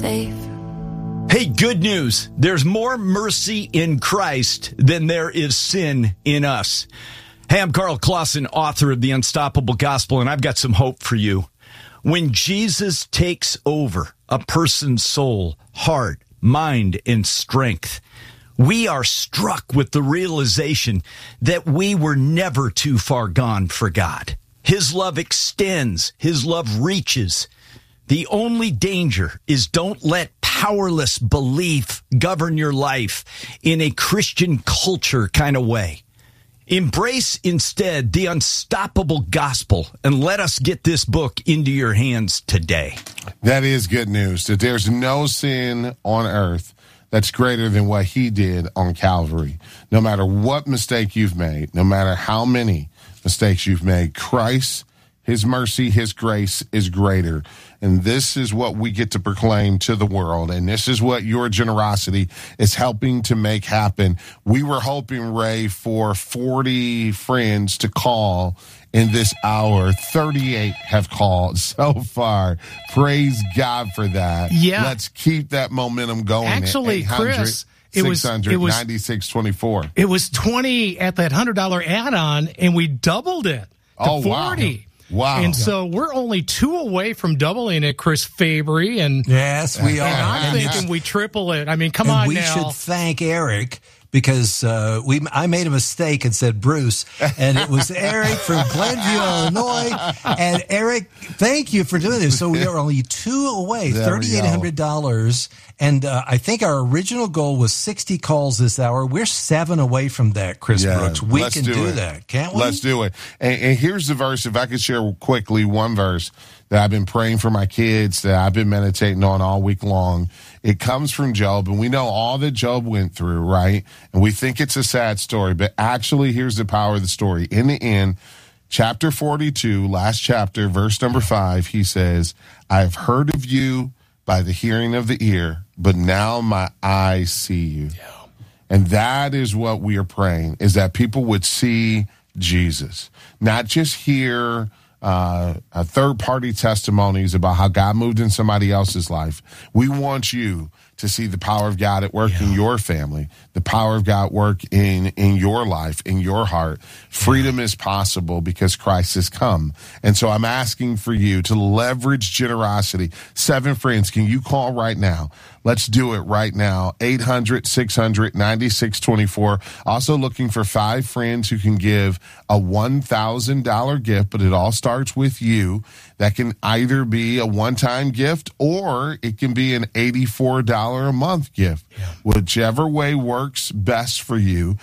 favor. Hey, good news. There's more mercy in Christ than there is sin in us. Hey, I'm Carl Clausen, author of The Unstoppable Gospel, and I've got some hope for you. When Jesus takes over a person's soul, heart, mind, and strength, we are struck with the realization that we were never too far gone for God. His love extends. His love reaches. The only danger is don't let powerless belief govern your life in a Christian culture kind of way. Embrace instead the unstoppable gospel and let us get this book into your hands today. That is good news, that there's no sin on earth that's greater than what he did on Calvary. No matter what mistake you've made, no matter how many mistakes you've made, Christ, his mercy, his grace is greater. And this is what we get to proclaim to the world. And this is what your generosity is helping to make happen. We were hoping, Ray, for 40 friends to call in this hour. 38 have called so far. Praise God for that. Yeah. Let's keep that momentum going. Actually, Chris, it was 9624. It was 20 at that $100 add-on, and we doubled it to 40. Wow. And so we're only 2 away from doubling it, Chris Fabry. And yes, we are. And I'm thinking we triple it. I mean, come on now. We should thank Eric because I made a mistake and said Bruce, and it was Eric from Glenview, Illinois. And Eric, thank you for doing this. So we are only 2 away, $3,800. And I think our original goal was 60 calls this hour. We're 7 away from that, Chris Brooks. We can do that, can't we? Let's do it. And here's the verse. If I could share quickly one verse that I've been praying for my kids, that I've been meditating on all week long. It comes from Job, and we know all that Job went through, right? And we think it's a sad story, but actually here's the power of the story. In the end, chapter 42, last chapter, verse number 5, he says, I have heard of you by the hearing of the ear, but now my eyes see you. Yeah. And that is what we are praying, is that people would see Jesus, not just hear third-party testimonies about how God moved in somebody else's life. We want you to see the power of God at work in your family, the power of God at work in your life, in your heart. Freedom is possible because Christ has come. And so I'm asking for you to leverage generosity. 7 friends, can you call right now? Let's do it right now. 800-600-9624. Also looking for 5 friends who can give a $1,000 gift, but it all starts with you. That can either be a one-time gift or it can be an $84 a month gift. Yeah. Whichever way works best for you.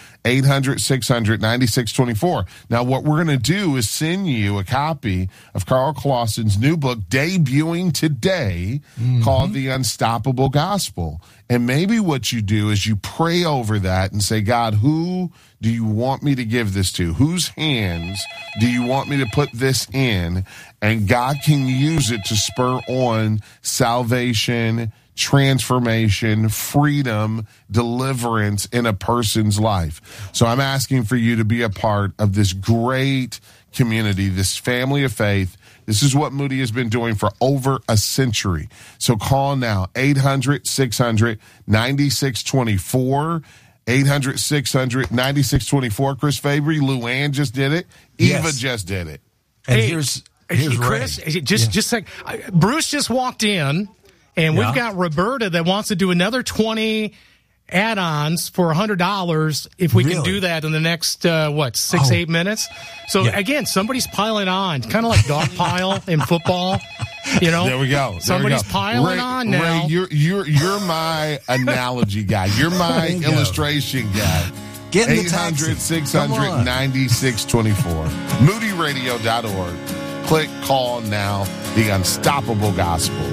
800-600-9624. Now, what we're going to do is send you a copy of Carl Clausen's new book debuting today called The Unstoppable Gospel. And maybe what you do is you pray over that and say, God, who do you want me to give this to? Whose hands do you want me to put this in? And God can use it to spur on salvation, transformation, freedom, deliverance in a person's life. So I'm asking for you to be a part of this great community, this family of faith. This is what Moody has been doing for over a century. So call now, 800-600-9624. 800-600-9624. Chris Fabry, Luann just did it. Eva just did it. And here's Chris, just like Bruce just walked in, and we've got Roberta that wants to do another 20 add-ons for $100 if we can do that in the next 8 minutes. So again, somebody's piling on, kind of like dog pile in football. You know, there we go. Somebody's piling on now. Ray, you're my analogy guy. You're my illustration guy. Get in the taxi. 800-600-9624. MoodyRadio.org. Click call now. The Unstoppable Gospel.